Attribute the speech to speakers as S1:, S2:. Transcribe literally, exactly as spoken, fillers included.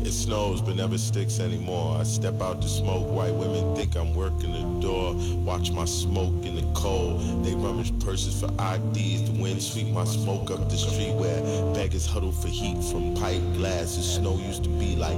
S1: It snows but never sticks anymore. I step out to smoke, white women think I'm working the door. Watch my smoke in the cold. They rummage purses for I Ds. The wind sweep my smoke up the street where beggars huddle for heat from pipe glasses. Snow used to be like